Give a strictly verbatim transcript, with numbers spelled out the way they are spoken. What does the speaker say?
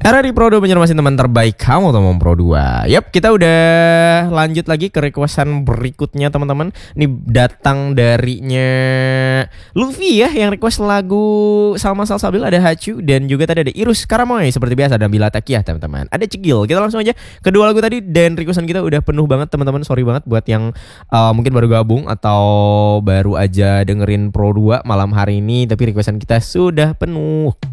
Era di Pro dua Banjarmasin, teman terbaik kamu teman Pro dua. Yap, kita udah lanjut lagi ke requestan berikutnya teman-teman. Ini datang darinya Luffy ya, yang request lagu Salma Salsabil, ada Hachu, dan juga tadi ada Irus Karamoy seperti biasa, dan Bila Takiyah teman-teman. Ada Cegil. Kita langsung aja kedua lagu tadi, dan requestan kita udah penuh banget teman-teman. Sorry banget buat yang uh, mungkin baru gabung atau baru aja dengerin Pro dua malam hari ini, tapi requestan kita sudah penuh.